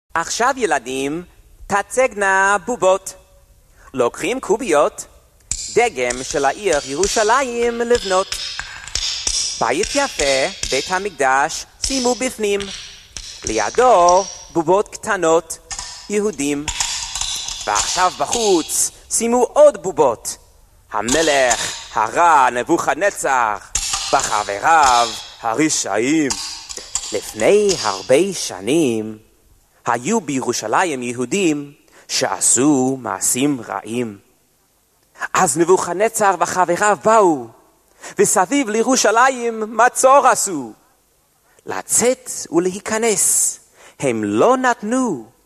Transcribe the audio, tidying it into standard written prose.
עכשיו ילדים, תצגנה בובות. לוקחים קוביות, דגם של העיר ירושלים לבנות. בית יפה, בית המקדש, שימו בפנים. לידו בובות קטנות, יהודים. ועכשיו בחוץ, שימו עוד בובות. המלך הרע נבוכדנצר, בחבריו הרשעים. לפני הרבה שנים, היו בירושלים יהודים שעשו מעשים רעים. אז נבוכדנצר וחבריו באו, וסביב לירושלים מצור עשו. לצאת ולהיכנס הם לא נתנו,